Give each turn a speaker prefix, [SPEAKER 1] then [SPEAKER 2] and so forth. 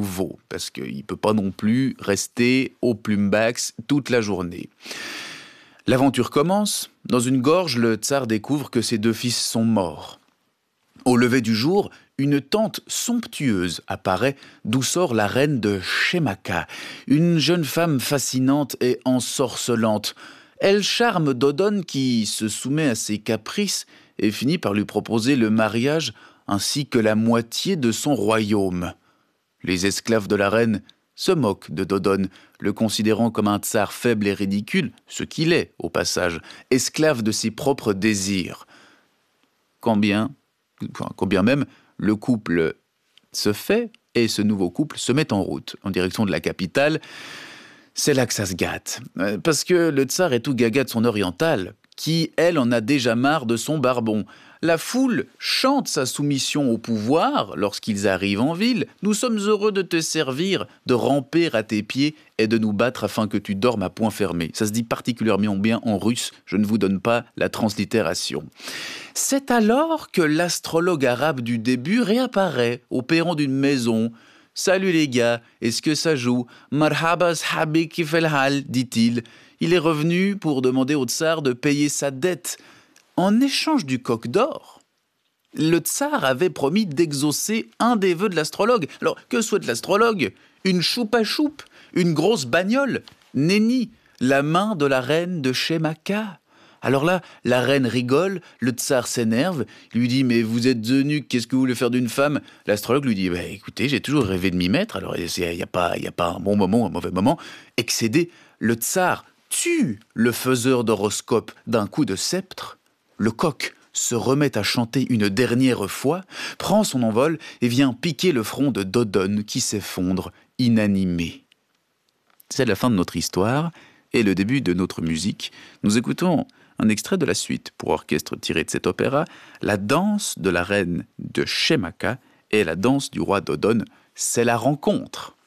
[SPEAKER 1] nouveau, parce qu'il ne peut pas non plus rester au Plumbax toute la journée. L'aventure commence. Dans une gorge, le tsar découvre que ses 2 fils sont morts. Au lever du jour, une tente somptueuse apparaît d'où sort la reine de Shemaka, une jeune femme fascinante et ensorcelante. Elle charme Dodon qui se soumet à ses caprices et finit par lui proposer le mariage ainsi que la moitié de son royaume. Les esclaves de la reine se moquent de Dodon, le considérant comme un tsar faible et ridicule, ce qu'il est, au passage, esclave de ses propres désirs. Quand bien même le couple se fait et ce nouveau couple se met en route en direction de la capitale, c'est là que ça se gâte. Parce que le tsar est tout gaga de son orientale, qui, elle, en a déjà marre de son barbon. La foule chante sa soumission au pouvoir lorsqu'ils arrivent en ville. « Nous sommes heureux de te servir, de ramper à tes pieds et de nous battre afin que tu dormes à poing fermé. » Ça se dit particulièrement bien en russe, je ne vous donne pas la translittération. C'est alors que l'astrologue arabe du début réapparaît au perron d'une maison. « Salut les gars, est-ce que ça joue ? Marhaba shabi kif el hal » dit-il. Il est revenu pour demander au tsar de payer sa dette. En échange du coq d'or, le tsar avait promis d'exaucer un des vœux de l'astrologue. Alors, que souhaite l'astrologue ? Une choupe à choupe, une grosse bagnole, nenni, la main de la reine de Shemaka. Alors là, la reine rigole, le tsar s'énerve, lui dit « Mais vous êtes eunuque, qu'est-ce que vous voulez faire d'une femme ?» L'astrologue lui dit « Écoutez, j'ai toujours rêvé de m'y mettre, alors il n'y a pas un bon moment, un mauvais moment. » Excédé, le tsar tue le faiseur d'horoscope d'un coup de sceptre. Le coq se remet à chanter une dernière fois, prend son envol et vient piquer le front de Dodon qui s'effondre inanimé. C'est la fin de notre histoire et le début de notre musique. Nous écoutons un extrait de la suite pour orchestre tiré de cet opéra, la danse de la reine de Shemaka et la danse du roi Dodon. C'est la rencontre.